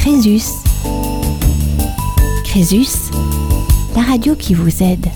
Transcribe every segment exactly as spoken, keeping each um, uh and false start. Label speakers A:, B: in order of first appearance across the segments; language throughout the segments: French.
A: Crésus. Crésus, la radio qui vous aide.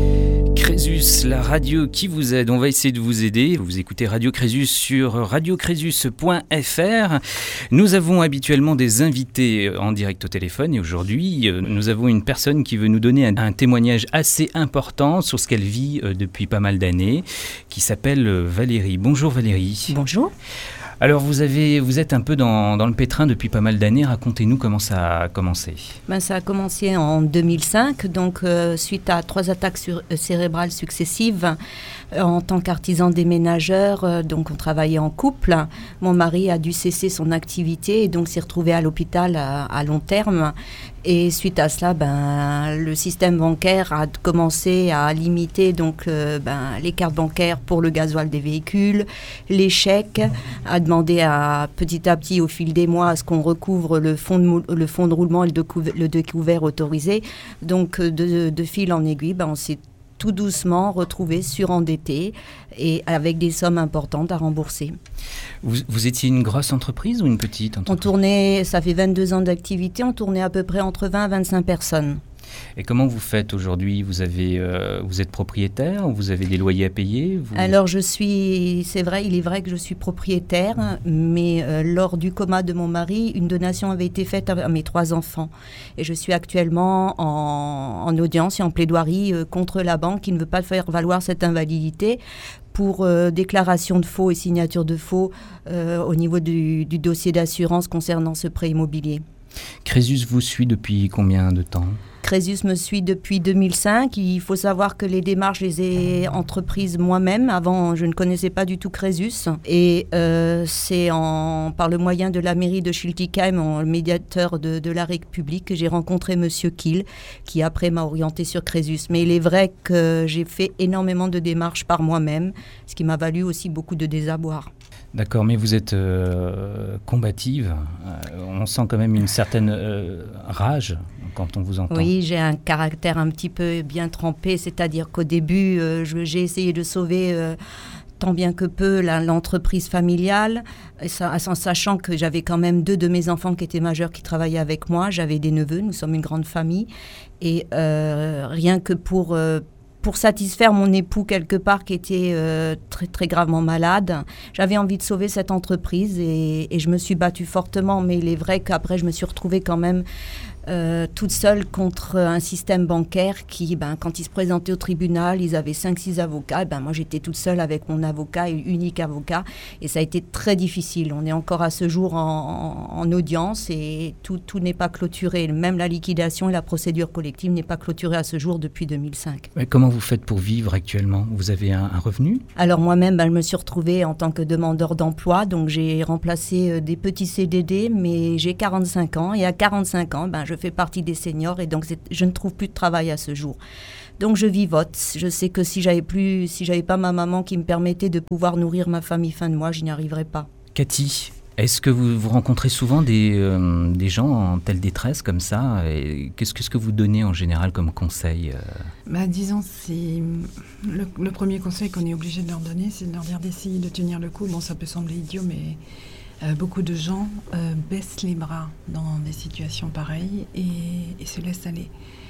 B: Crésus, la radio qui vous aide. On va essayer de vous aider. Vous écoutez Radio Crésus sur radio crésus point f r. Nous avons habituellement des invités en direct au téléphone et aujourd'hui, nous avons une personne qui veut nous donner un, un témoignage assez important sur ce qu'elle vit depuis pas mal d'années, qui s'appelle Valérie. Bonjour Valérie.
C: Bonjour.
B: Alors vous, avez, vous êtes un peu dans, dans le pétrin depuis pas mal d'années. Racontez-nous comment ça a commencé.
C: Ben, ça a commencé en deux mille cinq, donc euh, suite à trois attaques sur, euh, cérébrales successives. Euh, en tant qu'artisan déménageur, euh, donc on travaillait en couple. Mon mari a dû cesser son activité et donc s'est retrouvé à l'hôpital à, à long terme. Et suite à cela, ben, le système bancaire a commencé à limiter donc, euh, ben, les cartes bancaires pour le gasoil des véhicules, les chèques, a demandé à, petit à petit au fil des mois à ce qu'on recouvre le fonds de, le fonds de roulement et le, découver, le découvert autorisé. Donc de, de fil en aiguille, ben, on s'est tout doucement retrouvé surendetté et avec des sommes importantes à rembourser.
B: Vous, vous étiez une grosse entreprise ou une petite entreprise ?
C: On tournait, ça fait vingt-deux ans d'activité, on tournait à peu près entre vingt et vingt-cinq personnes.
B: Et comment vous faites aujourd'hui ? Vous avez, euh, vous êtes propriétaire, vous avez des loyers à payer vous...
C: Alors je suis, c'est vrai, il est vrai que je suis propriétaire, mais euh, lors du coma de mon mari, une donation avait été faite à, à mes trois enfants. Et je suis actuellement en, en audience et en plaidoirie euh, contre la banque qui ne veut pas faire valoir cette invalidité pour euh, déclaration de faux et signature de faux euh, au niveau du, du dossier d'assurance concernant ce prêt immobilier.
B: Crésus vous suit depuis combien de temps ?
C: Crésus me suit depuis deux mille cinq. Il faut savoir que les démarches, je les ai entreprises moi-même. Avant, je ne connaissais pas du tout Crésus. Et euh, c'est en, par le moyen de la mairie de Schiltigheim, le médiateur de, de la République, que j'ai rencontré Monsieur Kiel, qui après m'a orienté sur Crésus. Mais il est vrai que j'ai fait énormément de démarches par moi-même, ce qui m'a valu aussi beaucoup de désarroi.
B: D'accord, mais vous êtes euh, combative. Euh, on sent quand même une certaine euh, rage quand on vous entend.
C: Oui, j'ai un caractère un petit peu bien trempé, c'est-à-dire qu'au début, euh, je, j'ai essayé de sauver euh, tant bien que peu la, l'entreprise familiale, et ça, en sachant que j'avais quand même deux de mes enfants qui étaient majeurs qui travaillaient avec moi. J'avais des neveux, nous sommes une grande famille. Et euh, rien que pour... Euh, Pour satisfaire mon époux quelque part qui était euh, très, très gravement malade, j'avais envie de sauver cette entreprise et, et je me suis battue fortement. Mais il est vrai qu'après, je me suis retrouvée quand même euh, toute seule contre un système bancaire qui, ben, quand ils se présentaient au tribunal, ils avaient cinq six avocats. Et ben, moi, j'étais toute seule avec mon avocat et unique avocat. Et ça a été très difficile. On est encore à ce jour en, en, en audience et tout, tout n'est pas clôturé. Même la liquidation et la procédure collective n'est pas clôturée à ce jour depuis deux mille cinq.
B: Mais comment vous faites pour vivre actuellement ? Vous avez un, un revenu ?
C: Alors moi-même, ben, je me suis retrouvée en tant que demandeur d'emploi. Donc j'ai remplacé euh, des petits C D D, mais j'ai quarante-cinq ans. Et à quarante-cinq ans, ben, je fais partie des seniors et donc c'est, je ne trouve plus de travail à ce jour. Donc je vivote. Je sais que si j'avais plus, si j'avais pas ma maman qui me permettait de pouvoir nourrir ma famille fin de mois, je n'y arriverais pas.
B: Cathy, est-ce que vous, vous rencontrez souvent des, euh, des gens en telle détresse comme ça ? Et qu'est-ce, qu'est-ce que vous donnez en général comme conseil ?
D: Bah, disons, c'est le, le premier conseil qu'on est obligé de leur donner, c'est de leur dire d'essayer de tenir le coup. Bon, ça peut sembler idiot, mais euh, beaucoup de gens euh, baissent les bras dans des situations pareilles et, et se laissent aller.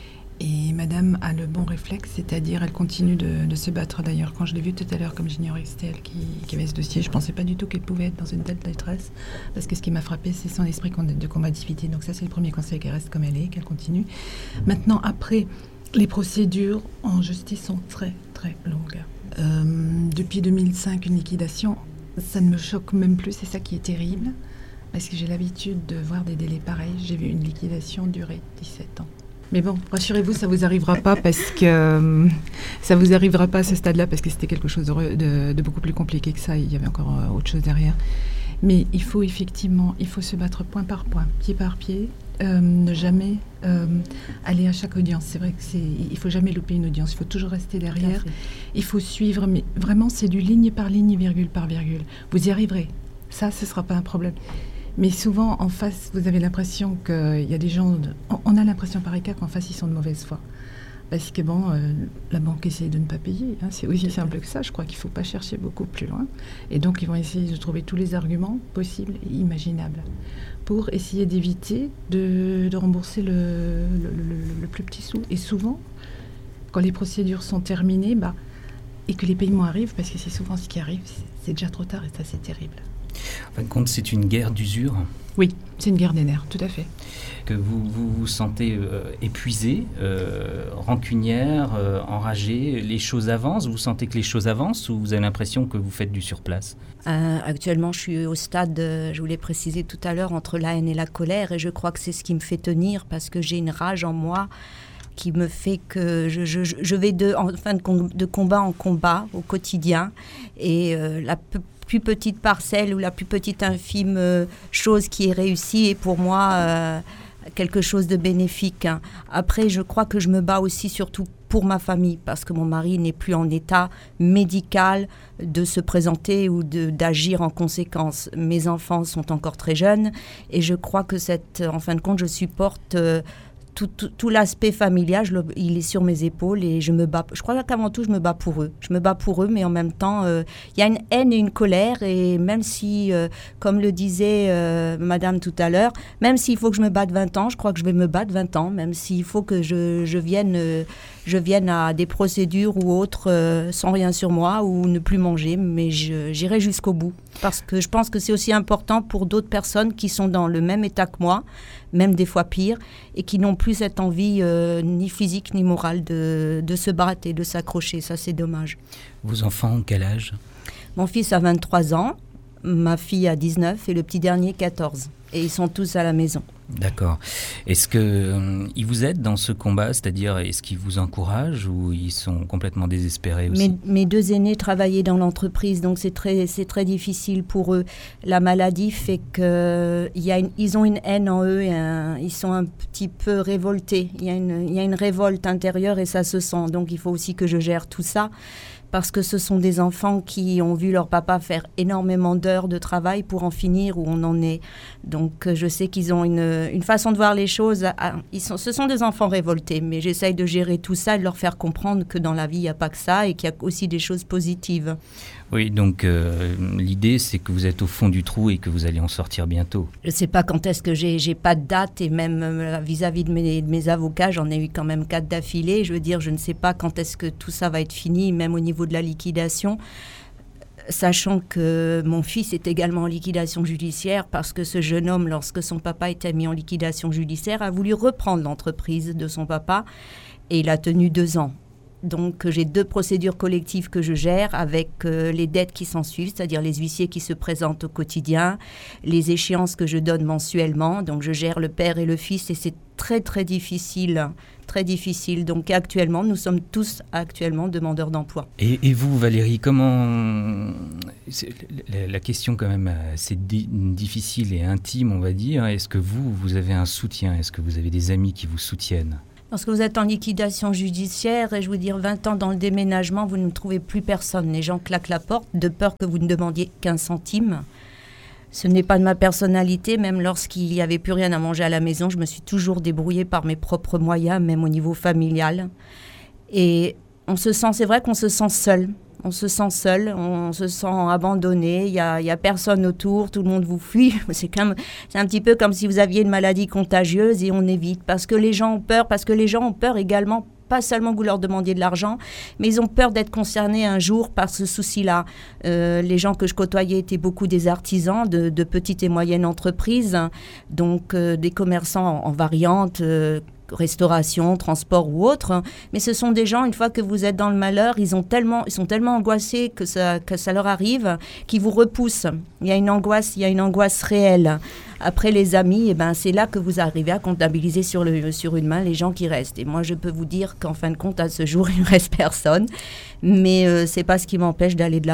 D: Et madame a le bon réflexe, c'est-à-dire elle continue de, de se battre. D'ailleurs, quand je l'ai vue tout à l'heure, comme j'ignorais que c'était elle qui, qui avait ce dossier, je ne pensais pas du tout qu'elle pouvait être dans une telle détresse, parce que ce qui m'a frappée, c'est son esprit de combativité. Donc ça, c'est le premier conseil, qu'elle reste comme elle est, qu'elle continue. Maintenant, après, les procédures en justice sont très, très longues. Euh, depuis deux mille cinq, une liquidation, ça ne me choque même plus, c'est ça qui est terrible, parce que j'ai l'habitude de voir des délais pareils. J'ai vu une liquidation durer dix-sept ans. Mais bon, rassurez-vous, ça vous arrivera pas parce que euh, ça vous arrivera pas à ce stade-là parce que c'était quelque chose de, de, de beaucoup plus compliqué que ça. Il y avait encore euh, autre chose derrière. Mais il faut effectivement, il faut se battre point par point, pied par pied, euh, ne jamais euh, aller à chaque audience. C'est vrai que c'est, il faut jamais louper une audience. Il faut toujours rester derrière. Il faut suivre, mais vraiment, c'est du ligne par ligne, virgule par virgule. Vous y arriverez. Ça, ce sera pas un problème. Mais souvent, en face, vous avez l'impression qu'il y a des gens... De, on a l'impression par cas qu'en face, ils sont de mauvaise foi. Parce que bon, euh, la banque essaie de ne pas payer. Hein, c'est aussi simple que ça. Je crois qu'il ne faut pas chercher beaucoup plus loin. Et donc, ils vont essayer de trouver tous les arguments possibles et imaginables pour essayer d'éviter de, de rembourser le, le, le, le plus petit sou. Et souvent, quand les procédures sont terminées, bah, et que les paiements arrivent, parce que c'est souvent ce qui arrive, c'est, c'est déjà trop tard et ça, c'est terrible.
B: En fin de compte, c'est une guerre d'usure.
D: Oui, c'est une guerre des nerfs, tout à fait.
B: Que vous vous, vous sentez euh, épuisé, euh, rancunière, euh, enragé, les choses avancent, vous sentez que les choses avancent ou vous avez l'impression que vous faites du surplace ?
C: euh, Actuellement, je suis au stade, euh, je vous l'ai précisé tout à l'heure, entre la haine et la colère, et je crois que c'est ce qui me fait tenir, parce que j'ai une rage en moi qui me fait que je, je, je vais de, en fin de, com- de combat en combat au quotidien, et euh, la p- plus petite parcelle ou la plus petite infime euh, chose qui est réussie est pour moi euh, quelque chose de bénéfique. Hein. Après, je crois que je me bats aussi surtout pour ma famille, parce que mon mari n'est plus en état médical de se présenter ou de, d'agir en conséquence. Mes enfants sont encore très jeunes, et je crois que cette, en fin de compte, je supporte euh, Tout, tout, tout l'aspect familial, je le, il est sur mes épaules et je me bats. Je crois qu'avant tout, je me bats pour eux. Je me bats pour eux, mais en même temps, il euh, y a une haine et une colère. Et même si, euh, comme le disait euh, Madame tout à l'heure, même s'il faut que je me batte vingt ans, je crois que je vais me battre vingt ans. Même s'il faut que je, je, vienne, euh, je vienne à des procédures ou autres euh, sans rien sur moi ou ne plus manger, mais je, j'irai jusqu'au bout. Parce que je pense que c'est aussi important pour d'autres personnes qui sont dans le même état que moi, même des fois pire, et qui n'ont plus cette envie euh, ni physique ni morale de, de se battre et de s'accrocher. Ça, c'est dommage.
B: Vos enfants ont quel âge ?
C: Mon fils a vingt-trois ans, ma fille a dix-neuf et le petit dernier quatorze. Et ils sont tous à la maison.
B: D'accord. Est-ce qu'ils euh, vous aident dans ce combat ? C'est-à-dire, est-ce qu'ils vous encouragent ou ils sont complètement désespérés aussi ?
C: Mes, mes deux aînés travaillaient dans l'entreprise, donc c'est très, c'est très difficile pour eux. La maladie fait qu'ils ont une haine en eux, et un, ils sont un petit peu révoltés. Il y a une, il y a une révolte intérieure et ça se sent. Donc il faut aussi que je gère tout ça, parce que ce sont des enfants qui ont vu leur papa faire énormément d'heures de travail pour en finir où on en est. Donc je sais qu'ils ont une, une façon de voir les choses. Ils sont, ce sont des enfants révoltés, mais j'essaye de gérer tout ça et de leur faire comprendre que dans la vie, il n'y a pas que ça et qu'il y a aussi des choses positives.
B: Oui, donc euh, l'idée, c'est que vous êtes au fond du trou et que vous allez en sortir bientôt.
C: Je ne sais pas quand est-ce que j'ai, j'ai pas de date, et même euh, vis-à-vis de mes, de mes avocats, j'en ai eu quand même quatre d'affilée. Je veux dire, je ne sais pas quand est-ce que tout ça va être fini, même au niveau de la liquidation, sachant que mon fils est également en liquidation judiciaire, parce que ce jeune homme, lorsque son papa était mis en liquidation judiciaire, a voulu reprendre l'entreprise de son papa, et il a tenu deux ans. Donc, j'ai deux procédures collectives que je gère avec euh, les dettes qui s'en suivent, c'est-à-dire les huissiers qui se présentent au quotidien, les échéances que je donne mensuellement. Donc, je gère le père et le fils et c'est très, très difficile, très difficile. Donc, actuellement, nous sommes tous actuellement demandeurs d'emploi.
B: Et, et vous, Valérie, comment... C'est, la, la question quand même, c'est di- difficile et intime, on va dire. Est-ce que vous, vous avez un soutien ? Est-ce que vous avez des amis qui vous soutiennent ?
C: Lorsque vous êtes en liquidation judiciaire, et je vous dire vingt ans dans le déménagement, vous ne trouvez plus personne. Les gens claquent la porte de peur que vous ne demandiez qu'un centime. Ce n'est pas de ma personnalité, même lorsqu'il n'y avait plus rien à manger à la maison, je me suis toujours débrouillée par mes propres moyens, même au niveau familial. Et on se sent, c'est vrai qu'on se sent seul. On se sent seul, on se sent abandonné, il n'y a, y a personne autour, tout le monde vous fuit. C'est, comme, c'est un petit peu comme si vous aviez une maladie contagieuse et on évite. Parce que les gens ont peur, parce que les gens ont peur également, pas seulement que vous leur demandiez de l'argent, mais ils ont peur d'être concernés un jour par ce souci-là. Euh, les gens que je côtoyais étaient beaucoup des artisans de, de petites et moyennes entreprises, donc euh, des commerçants en, en variante, euh, restauration, transport ou autre, mais ce sont des gens, une fois que vous êtes dans le malheur, ils, ont tellement, ils sont tellement angoissés que ça, que ça leur arrive, qu'ils vous repoussent. Il y a une angoisse, il y a une angoisse réelle. Après les amis, eh ben, c'est là que vous arrivez à comptabiliser sur, le, sur une main les gens qui restent. Et moi, je peux vous dire qu'en fin de compte, à ce jour, il ne reste personne, mais euh, ce n'est pas ce qui m'empêche d'aller de l'avant.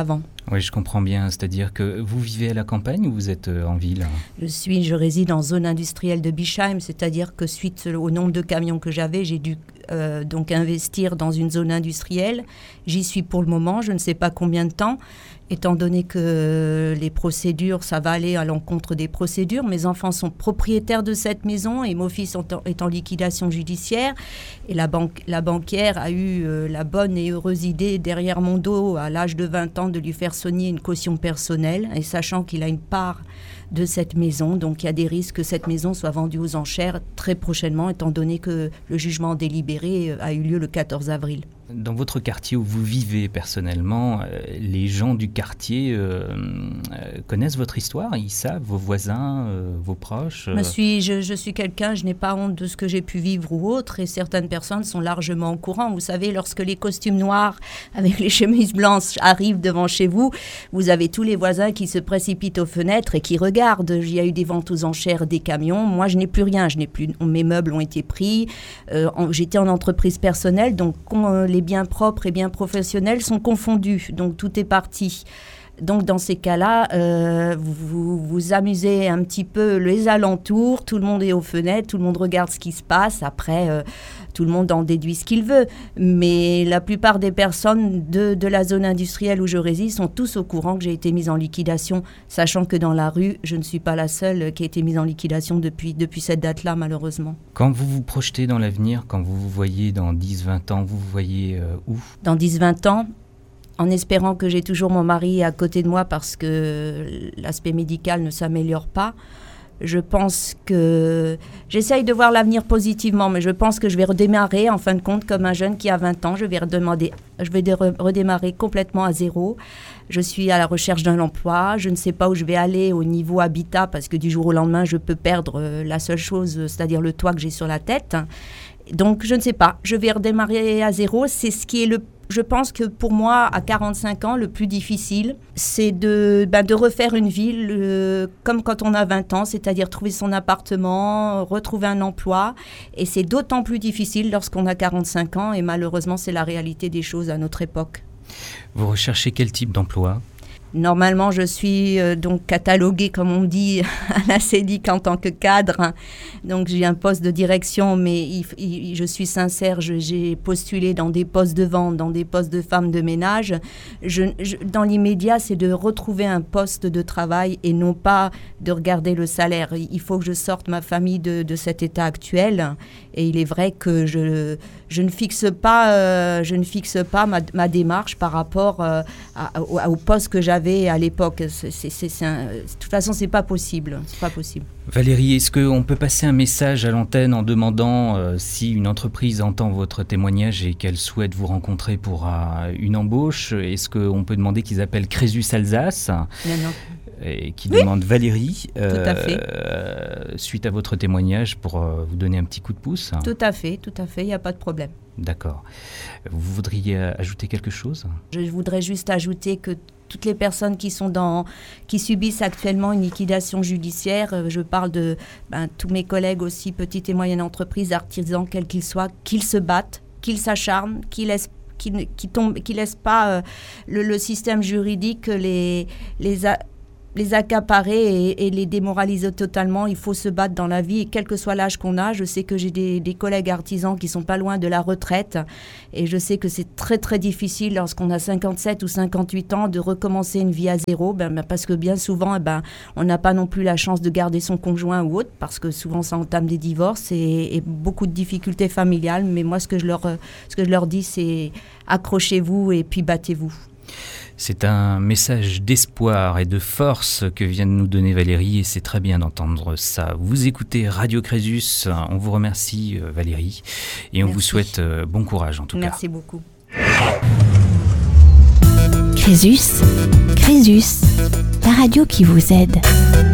B: Oui, je comprends bien. C'est-à-dire que vous vivez à la campagne ou vous êtes en ville?
C: Je suis, je réside en zone industrielle de Bischheim, c'est-à-dire que suite au nombre de camions que j'avais, j'ai dû euh, donc investir dans une zone industrielle. J'y suis pour le moment, je ne sais pas combien de temps. Étant donné que les procédures, ça va aller à l'encontre des procédures. Mes enfants sont propriétaires de cette maison et mon fils est en liquidation judiciaire. Et la, banque, la banquière a eu euh, la bonne et heureuse idée, derrière mon dos, à l'âge de vingt ans, de lui faire signer une caution personnelle. Et sachant qu'il a une part de cette maison, donc il y a des risques que cette maison soit vendue aux enchères très prochainement, étant donné que le jugement délibéré a eu lieu le quatorze avril.
B: Dans votre quartier où vous vivez personnellement, euh, les gens du quartier euh, euh, connaissent votre histoire? Ils savent, vos voisins, euh, vos proches euh...
C: je, suis, je, je suis quelqu'un, je n'ai pas honte de ce que j'ai pu vivre ou autre, et certaines personnes sont largement au courant. Vous savez, lorsque les costumes noirs avec les chemises blanches arrivent devant chez vous, vous avez tous les voisins qui se précipitent aux fenêtres et qui regardent. Il y a eu des ventes aux enchères des camions. Moi, je n'ai plus rien. Je n'ai plus, mes meubles ont été pris. Euh, en, j'étais en entreprise personnelle, donc on, les biens propres et biens professionnels sont confondus, donc tout est parti. Donc dans ces cas-là, euh, vous vous amusez un petit peu les alentours, tout le monde est aux fenêtres, tout le monde regarde ce qui se passe, après euh, tout le monde en déduit ce qu'il veut. Mais la plupart des personnes de, de la zone industrielle où je réside sont tous au courant que j'ai été mise en liquidation, sachant que dans la rue, je ne suis pas la seule qui a été mise en liquidation depuis, depuis cette date-là, malheureusement.
B: Quand vous vous projetez dans l'avenir, quand vous vous voyez dans dix vingt ans, vous vous voyez euh, où?
C: Dans dix vingt ans, en espérant que j'ai toujours mon mari à côté de moi parce que l'aspect médical ne s'améliore pas. Je pense que... J'essaye de voir l'avenir positivement, mais je pense que je vais redémarrer, en fin de compte, comme un jeune qui a vingt ans. Je vais, redemander, je vais redémarrer complètement à zéro. Je suis à la recherche d'un emploi. Je ne sais pas où je vais aller au niveau habitat, parce que du jour au lendemain, je peux perdre la seule chose, c'est-à-dire le toit que j'ai sur la tête. Donc, je ne sais pas. Je vais redémarrer à zéro. C'est ce qui est le Je pense que pour moi, à quarante-cinq ans, le plus difficile, c'est de, ben, de refaire une vie euh, comme quand on a vingt ans, c'est-à-dire trouver son appartement, retrouver un emploi. Et c'est d'autant plus difficile lorsqu'on a quarante-cinq ans. Et malheureusement, c'est la réalité des choses à notre époque.
B: Vous recherchez quel type d'emploi ?
C: Normalement, je suis euh, donc cataloguée, comme on dit, à la C E D I C en tant que cadre. Donc, j'ai un poste de direction, mais il, il, je suis sincère, je, j'ai postulé dans des postes de vente, dans des postes de femme de ménage. Je, je, dans l'immédiat, c'est de retrouver un poste de travail et non pas de regarder le salaire. Il faut que je sorte ma famille de, de cet état actuel. Et il est vrai que je, je ne fixe pas, euh, je ne fixe pas ma, ma démarche par rapport euh, à, au, au poste que j'avais à l'époque. C'est, c'est, c'est, c'est un, de toute façon, c'est pas possible. C'est pas possible.
B: Valérie, est-ce qu'on peut passer un message à l'antenne en demandant euh, si une entreprise entend votre témoignage et qu'elle souhaite vous rencontrer pour euh, une embauche? Est-ce qu'on peut demander qu'ils appellent Crésus Alsace
C: non, non.
B: et qui
C: oui.
B: demande Valérie euh,
C: tout à fait.
B: Euh, suite à votre témoignage pour euh, vous donner un petit coup de pouce?
C: Tout à fait, tout à fait, il n'y a pas de problème.
B: D'accord. Vous voudriez ajouter quelque chose? Je
C: voudrais juste ajouter que toutes les personnes qui sont dans, qui subissent actuellement une liquidation judiciaire, je parle de ben, tous mes collègues aussi, petites et moyennes entreprises, artisans, quels qu'ils soient, qu'ils se battent, qu'ils s'acharnent, qu'ils laissent qui ne qui tombe, qui laisse pas euh, le, le système juridique les les a, les accaparer et, et les démoraliser totalement. Il faut se battre dans la vie, et quel que soit l'âge qu'on a. Je sais que j'ai des, des collègues artisans qui sont pas loin de la retraite, et je sais que c'est très très difficile lorsqu'on a cinquante-sept ou cinquante-huit ans de recommencer une vie à zéro, ben, ben, parce que bien souvent, eh ben, on n'a pas non plus la chance de garder son conjoint ou autre, parce que souvent ça entame des divorces et, et beaucoup de difficultés familiales. Mais moi, ce que je leur, ce que je leur dis, c'est accrochez-vous et puis battez-vous.
B: C'est un message d'espoir et de force que vient de nous donner Valérie, et c'est très bien d'entendre ça. Vous écoutez Radio Crésus, on vous remercie Valérie, et on Merci. Vous souhaite bon courage en tout
C: Merci
B: cas.
C: Merci beaucoup.
A: Crésus, Crésus, la radio qui vous aide.